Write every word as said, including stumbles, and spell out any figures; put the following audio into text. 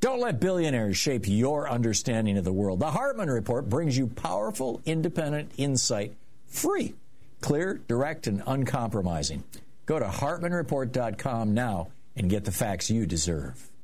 Don't let billionaires shape your understanding of the world. The Hartman Report brings you powerful, independent insight, free, clear, direct, and uncompromising. Go to Hartman Report dot com now and get the facts you deserve.